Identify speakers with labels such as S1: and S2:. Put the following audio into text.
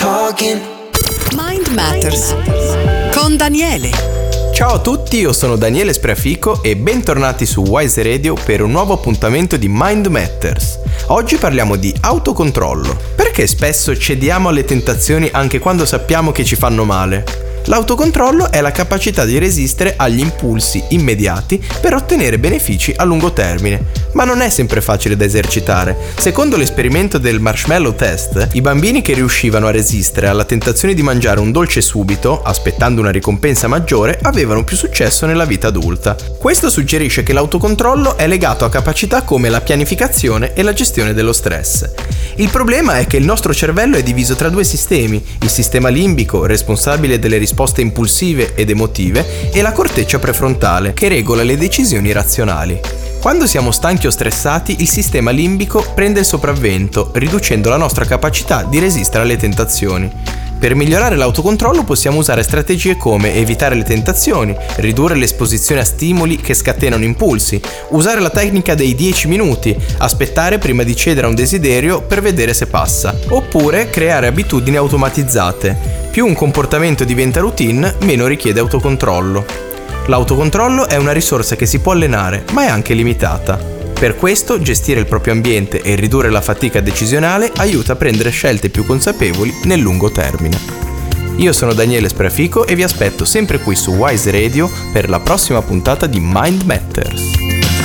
S1: talking.
S2: Mind Matters con Daniele.
S3: Ciao a tutti, io sono Daniele Spreafico e bentornati su Wise Radio per un nuovo appuntamento di Mind Matters. Oggi parliamo di autocontrollo. Perché spesso cediamo alle tentazioni anche quando sappiamo che ci fanno male? L'autocontrollo è la capacità di resistere agli impulsi immediati per ottenere benefici a lungo termine, ma non è sempre facile da esercitare. Secondo l'esperimento del marshmallow test, i bambini che riuscivano a resistere alla tentazione di mangiare un dolce subito, aspettando una ricompensa maggiore, avevano più successo nella vita adulta. Questo suggerisce che l'autocontrollo è legato a capacità come la pianificazione e la gestione dello stress. Il problema è che il nostro cervello è diviso tra due sistemi: il sistema limbico, responsabile delle risposte impulsive ed emotive, e la corteccia prefrontale, che regola le decisioni razionali. Quando siamo stanchi o stressati, il sistema limbico prende il sopravvento, riducendo la nostra capacità di resistere alle tentazioni. Per migliorare l'autocontrollo possiamo usare strategie come evitare le tentazioni, ridurre l'esposizione a stimoli che scatenano impulsi, usare la tecnica dei 10 minuti, aspettare prima di cedere a un desiderio per vedere se passa, oppure creare abitudini automatizzate. Più un comportamento diventa routine, meno richiede autocontrollo. L'autocontrollo è una risorsa che si può allenare, ma è anche limitata. Per questo, gestire il proprio ambiente e ridurre la fatica decisionale aiuta a prendere scelte più consapevoli nel lungo termine. Io sono Daniele Spreafico e vi aspetto sempre qui su Wise Radio per la prossima puntata di Mind Matters.